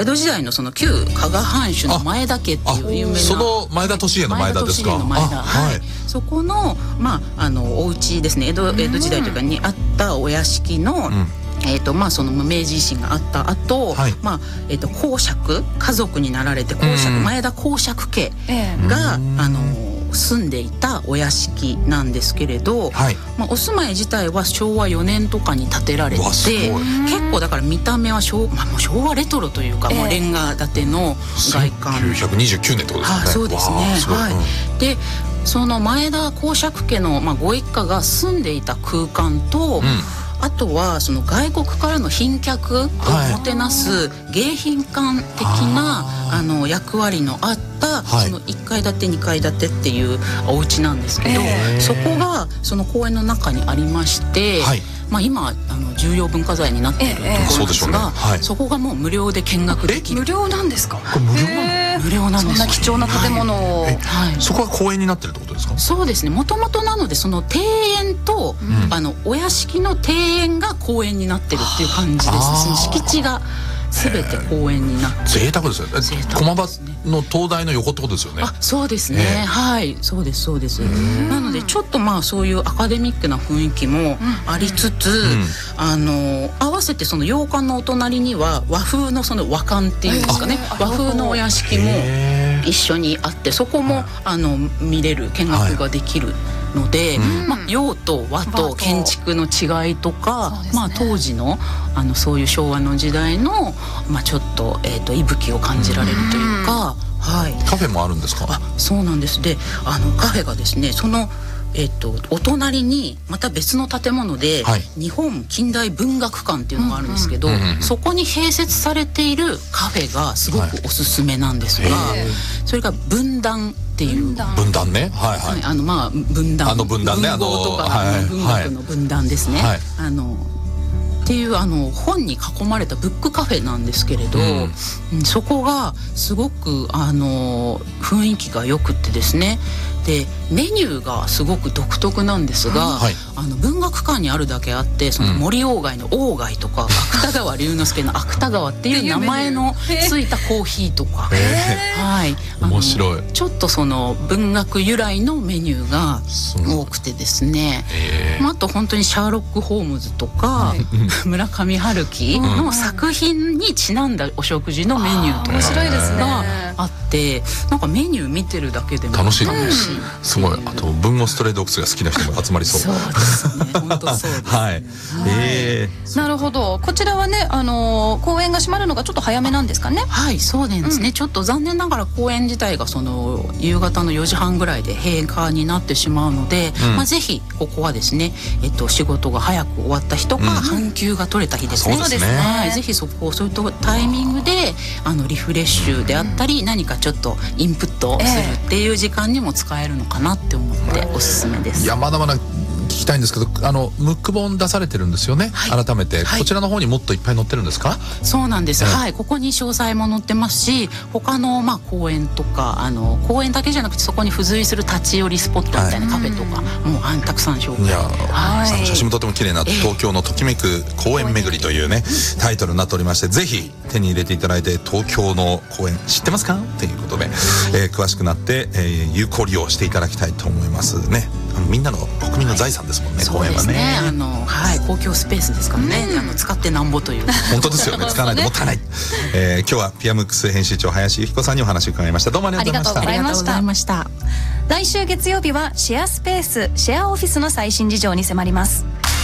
江戸時代のその旧加賀藩主の前田家っていう有名な、 その前田利家の前田ですか。 はい、そこのお家ですね。江戸時代とかにあったお屋敷の、その明治維新があった後、公爵、家族になられて公爵、前田公爵家が、住んでいたお屋敷なんですけれど、お住まい自体は昭和4年とかに建てられて、結構だから見た目は昭和レトロというか、もうレンガ建ての外観。 1929年ってことですね。 そうですね。でその前田公爵家の、ご一家が住んでいた空間と、あとはその外国からの賓客をもてなす迎賓館的な、役割のあった、その1階建て2階建てっていうお家なんですけど、そこがその公園の中にありまして、今重要文化財になっているところなんですが、そこがもう無料で見学できる。 無料なんですか？ これ無料なんです。 そんな貴重な建物を、 そこは公園になってるってことですか？ そうですね。もともとなのでその庭園と、お屋敷の庭園が公園になってるっていう感じですね。その敷地が全て公園になって。 贅沢ですよね。駒場の東大の横ってことですよね。 そうですね。はい、そうですそうです。なのでちょっとそういうアカデミックな雰囲気もありつつ、合わせてその洋館のお隣には和風のその和館っていうんですかね、和風のお屋敷も一緒にあって、そこも見れる、見学ができるので、洋と和と建築の違いとか、当時のそういう昭和の時代のちょっと息吹を感じられるというか、 カフェもあるんですか？ そうなんです。でカフェがですね、そのお隣にまた別の建物で、日本近代文学館っていうのがあるんですけど、そこに併設されているカフェがすごくおすすめなんですが、それが文壇っていう。 文壇ね。 文壇、 文壇ね、 文豪とか文学の文壇ですね。っていう本に囲まれたブックカフェなんですけれど、そこがすごく雰囲気がよくってですね、でメニューがすごく独特なんですが、文学館にあるだけあって、その森鴎外の鴎外とか芥川龍之介の芥川っていう名前のついたコーヒーとか、 面白い。 ちょっとその文学由来のメニューが多くてですね、あと本当にシャーロック・ホームズとか、村上春樹の作品にちなんだお食事のメニューとかがあって、なんかメニュー見てるだけでも楽しい。 すごい。あと文豪ストレイドッグスが好きな人も集まりそう。 そうですね。本当そうです。 なるほど。こちらはね、公園が閉まるのがちょっと早めなんですかね。 はい、そうなんですね。ちょっと残念ながら公園自体がその夕方の4時半ぐらいで閉館になってしまうので、ぜひここはですね、仕事が早く終わった日とか、半休が取れた日ですね。 そうですね。 ぜひそこ、そういうタイミングでリフレッシュであったり、何かちょっとインプットするっていう時間にも使えるのかなって思っておすすめです。 いや、まだまだ聞きたいんですけど、ムック本出されてるんですよね。改めて、こちらの方にもっといっぱい載ってるんですか？ そうなんです。ここに詳細も載ってますし、他の公園とか公園だけじゃなくて、そこに付随する立ち寄りスポットみたいなカフェとかもたくさん紹介。 写真もとても綺麗な東京のときめく公園巡りというね、タイトルになっておりまして、ぜひ手に入れていただいて、東京の公園知ってますかということで、詳しくなって有効利用していただきたいと思いますね。みんなの国民の財産ですもんね、公園はね。 公共スペースですからね。使ってなんぼという。 本当ですよね。使わないともったいない。今日はピアムックス編集長林由紀子さんにお話を伺いました。どうもありがとうございました。 来週月曜日はシェアスペース、シェアオフィスの最新事情に迫ります。